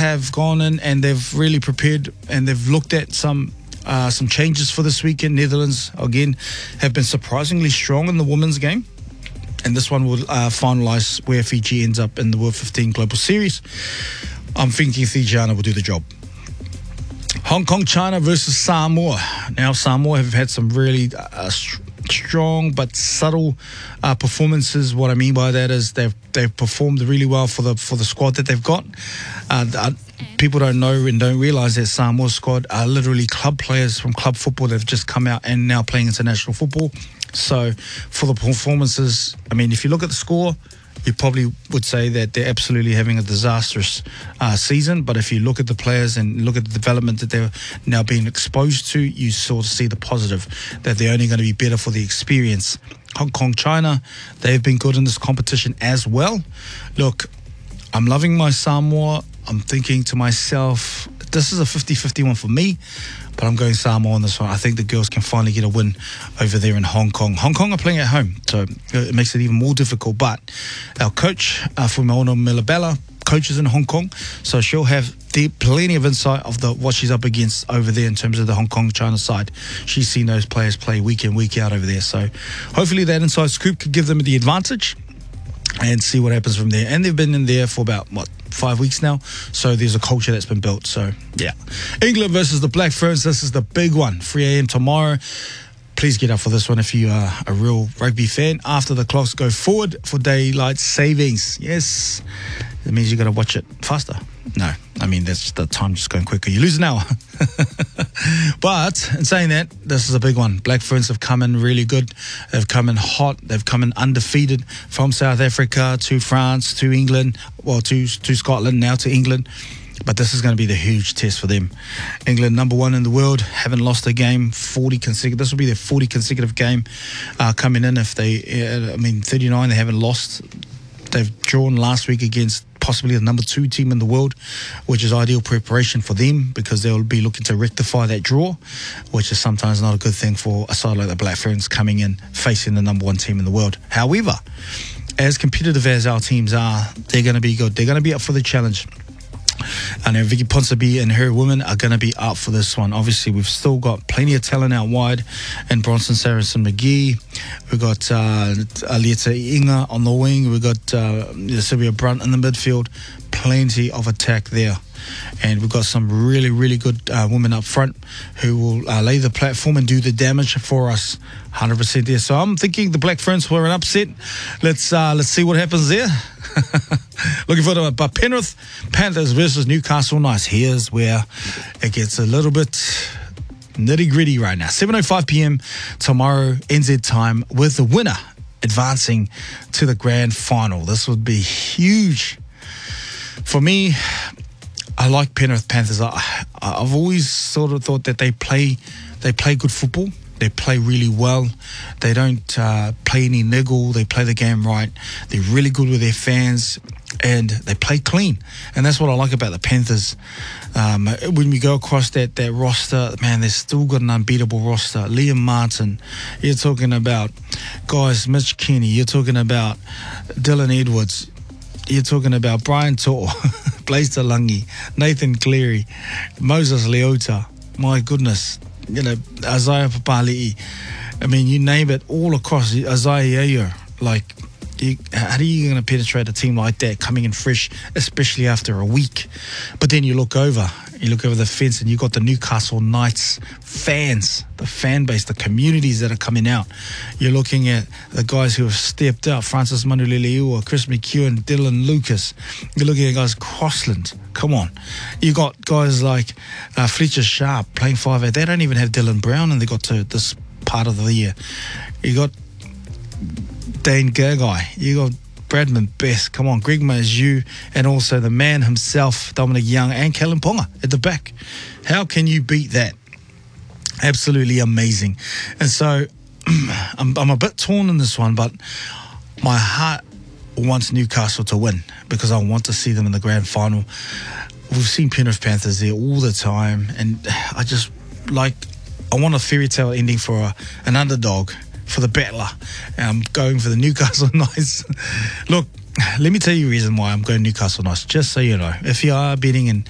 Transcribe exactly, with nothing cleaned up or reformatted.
have gone in and they've really prepared and they've looked at some uh, some changes for this weekend. Netherlands, again, have been surprisingly strong in the women's game. And this one will uh, finalise where Fiji ends up in the World fifteen Global Series. I'm thinking Fijiana will do the job. Hong Kong, China versus Samoa. Now, Samoa have had some really uh, st- strong but subtle uh, performances. What I mean by that is they've they've performed really well for the for the squad that they've got. Uh, uh, people don't know and don't realise that Samoa's squad are literally club players from club football. They've just come out and now playing international football. So for the performances, I mean, if you look at the score, you probably would say that they're absolutely having a disastrous uh, season. But if you look at the players and look at the development that they're now being exposed to, you sort of see the positive, that they're only going to be better for the experience. Hong Kong, China, they've been good in this competition as well. Look, I'm loving my Samoa. I'm thinking to myself, this is a fifty-fifty one for me, but I'm going Samoa on this one. I think the girls can finally get a win over there in Hong Kong. Hong Kong are playing at home, so it makes it even more difficult. But our coach, uh, Fumaona Milabella, coaches in Hong Kong, so she'll have the, plenty of insight of the what she's up against over there in terms of the Hong Kong China side. She's seen those players play week in, week out over there. So hopefully that inside scoop could give them the advantage and see what happens from there. And they've been in there for about, what, five weeks now. So there's a culture that's been built. So, yeah. England versus the Black Ferns. This is the big one. three a.m. tomorrow. Please get up for this one if you are a real rugby fan. After the clocks go forward for daylight savings. Yes. That means you got to watch it faster. No, I mean, that's the time just going quicker. You lose an hour. But in saying that, this is a big one. Black Ferns have come in really good. They've come in hot. They've come in undefeated from South Africa to France to England, well, to, to Scotland, now to England. But this is going to be the huge test for them. England, number one in the world, haven't lost a game, forty consecutive. This will be their forty consecutive game uh, coming in. If they, uh, I mean, thirty-nine, they haven't lost. They've drawn last week against possibly the number two team in the world, which is ideal preparation for them because they'll be looking to rectify that draw, which is sometimes not a good thing for a side like the Black Ferns coming in facing the number one team in the world. However, as competitive as our teams are, they're going to be good. They're going to be up for the challenge. And Vicky Ponsonby and her women are going to be up for this one. Obviously, we've still got plenty of talent out wide. And Bronson Saracen McGee. We've got uh, Alieta Inga on the wing. We've got uh, Sylvia Brunt in the midfield. Plenty of attack there. And we've got some really, really good uh, women up front who will uh, lay the platform and do the damage for us one hundred percent there. So I'm thinking the Black Ferns were an upset. Let's uh, let's see what happens there. Looking forward to it. But Penrith Panthers versus Newcastle Knights. Here's where it gets a little bit nitty-gritty right now. seven oh five p.m. tomorrow, N Z time, with the winner advancing to the grand final. This would be huge. For me, I like Penrith Panthers. I, I've always sort of thought that they play they play good football. They play really well. They don't uh, play any niggle. They play the game right. They're really good with their fans, and they play clean. And that's what I like about the Panthers. Um, when we go across that, that roster, man, they've still got an unbeatable roster. Liam Martin, you're talking about guys, Mitch Kenny, you're talking about Dylan Edwards, you're talking about Brian Tor, Blaise Talangi, Nathan Cleary, Moses Leota. My goodness. You know, Isaiah Papali'i. I mean, you name it, all across. Isaiah Yayo. Like, you, how are you going to penetrate a team like that coming in fresh, especially after a week? But then you look over, you look over the fence and you got the Newcastle Knights fans, the fan base, the communities that are coming out. You're looking at the guys who have stepped up, Francis Manuliliua, Chris McEwen, Dylan Lucas. You're looking at guys, Crossland. Come on. You got guys like uh, Fletcher Sharp playing five eight. They don't even have Dylan Brown, and they got to this part of the year. You got Dane Gagai. You got Bradman Best. Come on, Greg Mazu, and also the man himself, Dominic Young, and Kellen Ponga at the back. How can you beat that? Absolutely amazing. And so I'm, I'm a bit torn in this one, but my heart wants Newcastle to win because I want to see them in the grand final. We've seen Penrith Panthers there all the time, and I just like, I want a fairy tale ending for a, an underdog, for the battler. And I'm going for the Newcastle Knights. Look, let me tell you the reason why I'm going Newcastle Knights, just so you know. If you are betting in